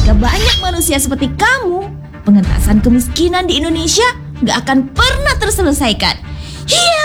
Jika banyak manusia seperti kamu, pengentasan kemiskinan di Indonesia gak akan pernah terselesaikan. Hiya!